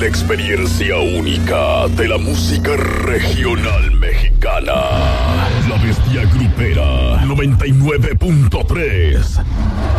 una experiencia única de la música regional mexicana. La Bestia Grupera 99.3.